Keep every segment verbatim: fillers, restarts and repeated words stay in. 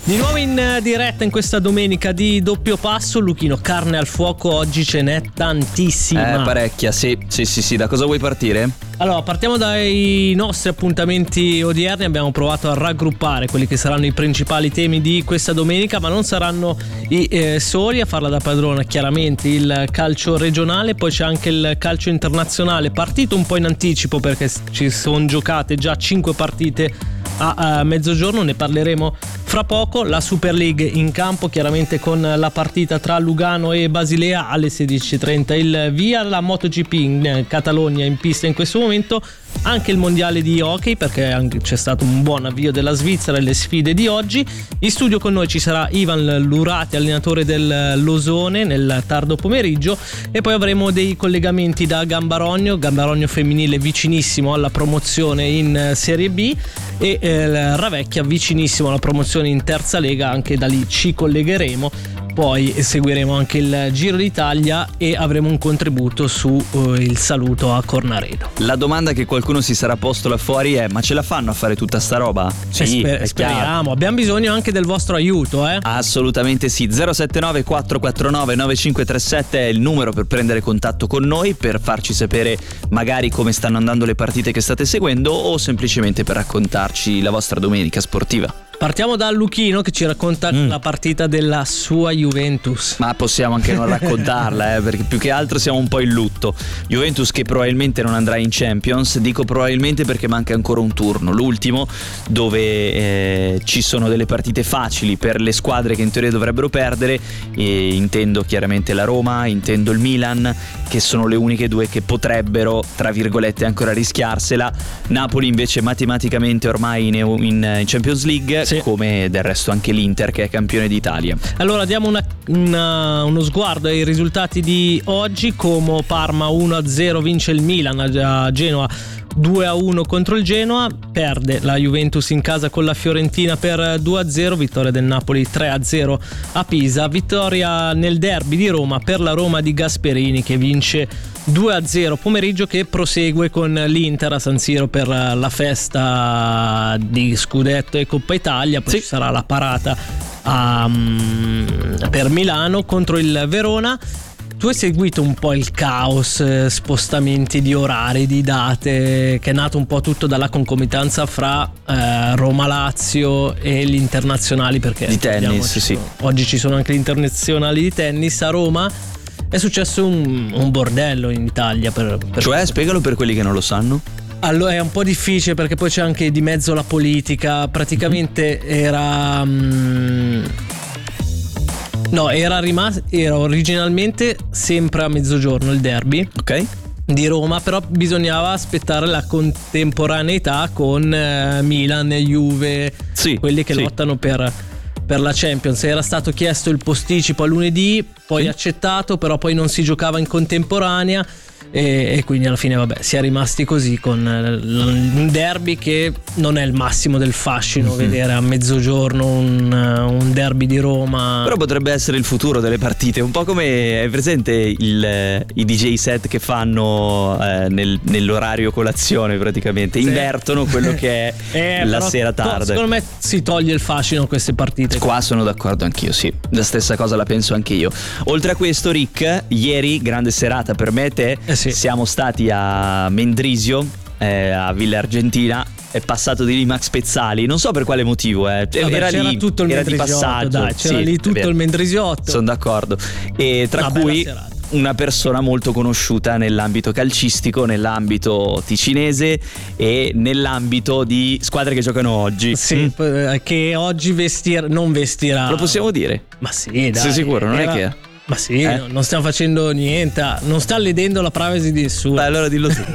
Di nuovo in diretta in questa domenica di doppio passo. Luchino, carne al fuoco oggi ce n'è tantissima. Eh, parecchia, sì, sì, sì, sì. Da cosa vuoi partire? Allora, partiamo dai nostri appuntamenti odierni. Abbiamo provato a raggruppare quelli che saranno i principali temi di questa domenica, ma non saranno i eh, soli a farla da padrona. Chiaramente il calcio regionale, poi c'è anche il calcio internazionale, partito un po' in anticipo perché ci sono giocate già cinque partite a, a mezzogiorno, ne parleremo fra poco. La Super League in campo, chiaramente con la partita tra Lugano e Basilea alle sedici e trenta il via. La MotoGP in Catalogna in pista in questo momento, anche il mondiale di hockey perché anche c'è stato un buon avvio della Svizzera e le sfide di oggi. In studio con noi ci sarà Ivan Lurati, allenatore del Losone, nel tardo pomeriggio, e poi avremo dei collegamenti da Gambarogno, Gambarogno femminile vicinissimo alla promozione in Serie B, e eh, Ravecchia vicinissimo alla promozione in terza lega, anche da lì ci collegheremo. Poi seguiremo anche il Giro d'Italia e avremo un contributo su uh, il saluto a Cornaredo. La domanda che qualcuno si sarà posto là fuori è: ma ce la fanno a fare tutta sta roba? Sì, sper- speriamo, abbiamo bisogno anche del vostro aiuto, eh? Assolutamente sì. Zero sette nove quattro quattro nove nove cinque tre sette è il numero per prendere contatto con noi, per farci sapere magari come stanno andando le partite che state seguendo o semplicemente per raccontarci la vostra domenica sportiva. Partiamo da Luchino che ci racconta mm. la partita della sua Juventus. Ma possiamo anche non raccontarla, eh, perché più che altro siamo un po' in lutto. Juventus che probabilmente non andrà in Champions. Dico probabilmente perché manca ancora un turno, l'ultimo, dove eh, ci sono delle partite facili per le squadre che in teoria dovrebbero perdere, e intendo chiaramente la Roma, intendo il Milan, che sono le uniche due che potrebbero, tra virgolette, ancora rischiarsela. Napoli invece matematicamente ormai in, in Champions League, sì, come del resto anche l'Inter che è campione d'Italia. Allora diamo una, una, uno sguardo ai risultati di oggi. Como Parma uno a zero vince il Milan, a Genoa due a uno contro il Genoa, perde la Juventus in casa con la Fiorentina per due a zero, vittoria del Napoli tre a zero a Pisa, vittoria nel derby di Roma per la Roma di Gasperini che vince due a zero, pomeriggio che prosegue con l'Inter a San Siro per la festa di Scudetto e Coppa Italia, poi sì, ci sarà la parata a, per Milano contro il Verona. Tu hai seguito un po' il caos, eh, spostamenti di orari, di date, che è nato un po' tutto dalla concomitanza fra eh, Roma-Lazio e gli internazionali, perché di tennis, sì, sì. Sono, oggi ci sono anche gli internazionali di tennis a Roma. È successo un, un bordello in Italia per, per cioè spiegalo per quelli che non lo sanno. Allora è un po' difficile perché poi c'è anche di mezzo la politica. Praticamente mm-hmm. era um, no era rimasto era originalmente sempre a mezzogiorno il derby, ok, di Roma, però bisognava aspettare la contemporaneità con eh, Milan e Juve, sì, quelli che sì. lottano per per la Champions. Era stato chiesto il posticipo a lunedì, poi sì, accettato, però poi non si giocava in contemporanea e, e quindi alla fine vabbè si è rimasti così con un derby che non è il massimo del fascino, mm-hmm, vedere a mezzogiorno un, un derby di Roma. Però potrebbe essere il futuro delle partite, un po' come è presente il, i D J set che fanno eh, nel, nell'orario colazione, praticamente sì, invertono quello che è eh, la sera tarda. Secondo me si toglie il fascino a queste partite. Qua sono d'accordo anch'io, sì, la stessa cosa la penso anche io. Oltre a questo, Rick, ieri grande serata per me e te, eh sì, siamo stati a Mendrisio, eh, a Villa Argentina. È passato di lì Max Pezzali, non so per quale motivo, eh. Vabbè, era c'era lì, tutto il era di passaggio, dai, c'era sì, lì tutto il Mendrisiotto. Sono d'accordo. E tra no, cui una persona molto conosciuta nell'ambito calcistico, nell'ambito ticinese e nell'ambito di squadre che giocano oggi. Sì, mm. che oggi vestir non vestirà. Lo possiamo dire? Ma sì, dai. Sei sicuro? Non era... è che... Ma sì, eh? non stiamo facendo niente, non sta ledendo la privacy di nessuno. Beh, allora dillo tu.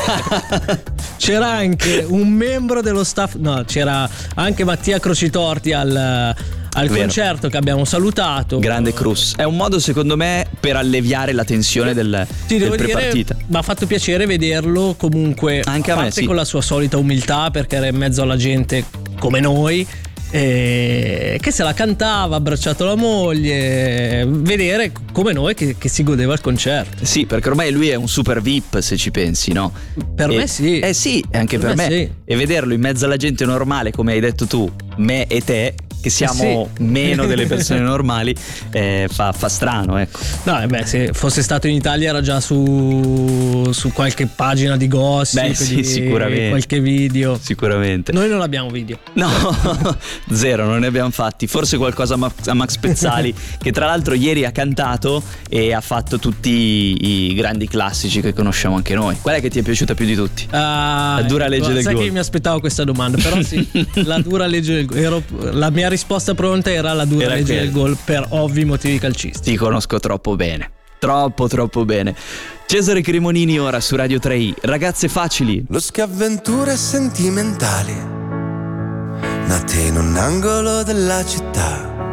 C'era anche un membro dello staff, no, c'era anche Mattia Crocitorti al, al concerto che abbiamo salutato. Grande Cruz. È un modo secondo me per alleviare la tensione del, Ti del devo prepartita. Dire, mi ha fatto piacere vederlo comunque, anche a a me, parte sì, con la sua solita umiltà, perché era in mezzo alla gente come noi, eh, che se la cantava, ha abbracciato la moglie, vedere come noi che, che si godeva il concerto. Sì, perché ormai lui è un super V I P, se ci pensi, no? Per e, me sì. Eh sì, anche per, per me, me sì. E vederlo in mezzo alla gente normale, come hai detto tu, me e te, che siamo sì. meno delle persone normali, eh, fa, fa strano, ecco. No, eh beh, se fosse stato in Italia era già su, su qualche pagina di gossip, Beh, sì, di sicuramente. qualche video. Sicuramente. Noi non abbiamo video. No, zero, non ne abbiamo fatti. Forse qualcosa a Max, a Max Pezzali, che tra l'altro ieri ha cantato e ha fatto tutti i, i grandi classici che conosciamo anche noi. Qual è che ti è piaciuta più di tutti? Ah, La dura legge del sai gol. che mi aspettavo questa domanda, però sì, la dura legge del gol. Ero, la mia risposta pronta era la dura Era legge quella. del gol per ovvi motivi calcistici. Ti conosco troppo bene. Troppo troppo bene. Cesare Cremonini ora su Radio tre i. Ragazze facili. Losche avventure sentimentali nate in un angolo della città.